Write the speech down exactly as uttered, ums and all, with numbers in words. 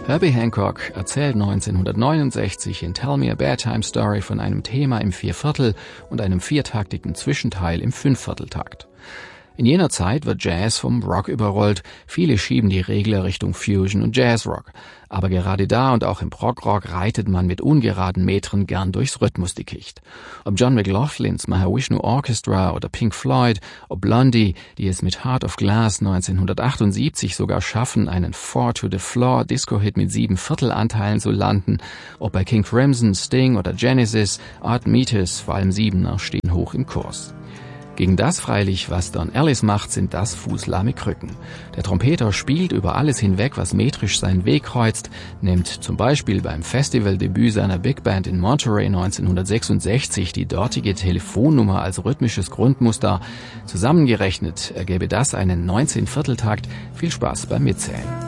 Herbie Hancock erzählt neunzehnhundertneunundsechzig in Tell Me a Bedtime Story von einem Thema im Vierviertel- und einem viertaktigen Zwischenteil im Fünfvierteltakt. In jener Zeit wird Jazz vom Rock überrollt, viele schieben die Regler Richtung Fusion und Jazzrock. Aber gerade da und auch im Prog-Rock reitet man mit ungeraden Metern gern durchs Rhythmusdickicht. Ob John McLaughlins Mahavishnu Orchestra oder Pink Floyd, ob Blondie, die es mit Heart of Glass neunzehnhundertachtundsiebzig sogar schaffen, einen Four-to-the-Floor-Disco-Hit mit sieben Viertelanteilen zu landen, ob bei King Crimson, Sting oder Genesis, Art Meters, vor allem Siebener, stehen hoch im Kurs. Gegen das freilich, was Don Ellis macht, sind das fußlahme Krücken. Der Trompeter spielt über alles hinweg, was metrisch seinen Weg kreuzt, nimmt zum Beispiel beim Festivaldebüt seiner Big Band in Monterey neunzehnhundertsechsundsechzig die dortige Telefonnummer als rhythmisches Grundmuster. Zusammengerechnet ergäbe das einen neunzehn Vierteltakt. Viel Spaß beim Mitzählen.